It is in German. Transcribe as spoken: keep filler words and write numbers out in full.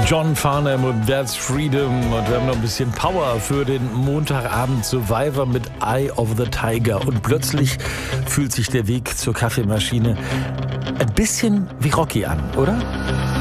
John Farnham und That's Freedom. Und wir haben noch ein bisschen Power für den Montagabend. Survivor mit Eye of the Tiger. Und plötzlich fühlt sich der Weg zur Kaffeemaschine ein bisschen wie Rocky an, oder?